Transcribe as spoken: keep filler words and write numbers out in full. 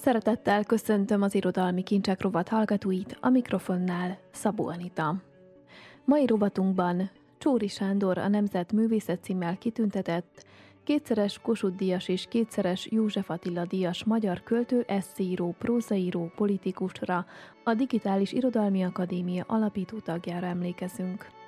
Szeretettel köszöntöm az Irodalmi Kincsek rovat hallgatóit, a mikrofonnál Szabó Anita. Mai rovatunkban Csóri Sándor, a Nemzet Művészet címmel kitüntetett, kétszeres Kossuth-díjas és kétszeres József Attila díjas magyar költő, esszéíró, prózaíró, politikusra, a Digitális Irodalmi Akadémia alapító tagjára emlékezünk.